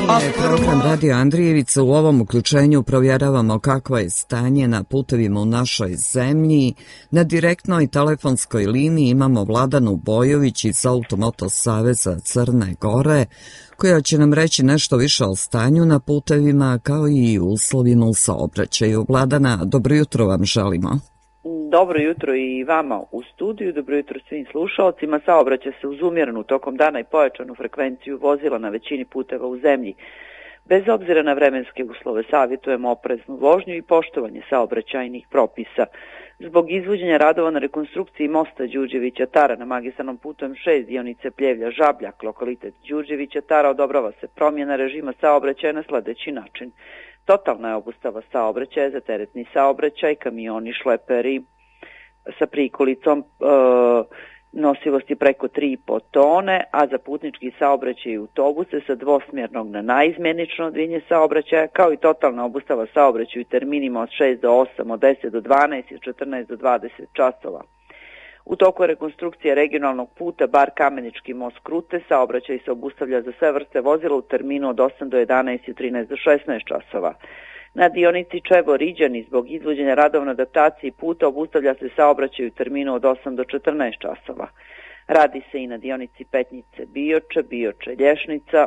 je program Radio Andrijevica. U ovom uključenju provjeravamo kakvo je stanje na putevima u našoj zemlji. Na direktnoj telefonskoj liniji imamo Vladanu Bojović iz Automoto Saveza Crne Gore, koja će nam reći nešto više o stanju na putevima kao i uslovima u saobraćaju. Vladana, dobro jutro vam želimo. Dobro jutro i vama u studiju, dobro jutro svim slušalcima. Saobraćaj se uz umjerenu tokom dana i pojačanu frekvenciju vozila na većini puteva u zemlji. Bez obzira na vremenske uslove savjetujemo opreznu vožnju i poštovanje saobraćajnih propisa. Zbog izvođenja radova na rekonstrukciji mosta Đurđevića Tara na magistralnom putu M6 dionice Pljevlja-Žabljak, lokalitet Đurđevića Tara, odobrava se promjena režima saobraćaja na sljedeći način. Totalna je obustava saobraćaja za teretni saobraćaj, kamioni, šleperi sa prikolicom nosivosti preko 3,5 tone, a za putnički saobraćaj i autobuse sa dvosmjernog na naizmjenično odvijenje saobraćaja, kao i totalna obustava saobraćaju i terminima od 6 do 8, od 10 do 12 i od 14 do 20 časova. U toku rekonstrukcije regionalnog puta Bar Kamenički most Krute saobraćaj se obustavlja za sve vrste vozila u terminu od 8 do 11 i 13 do 16 časova. Na dionici Čevo-Riđani zbog izvođenja radova na adaptaciji puta obustavlja se saobraćaj u terminu od 8 do 14 časova. Radi se i na dionici Petnice-Bioče, Bioče-Lješnica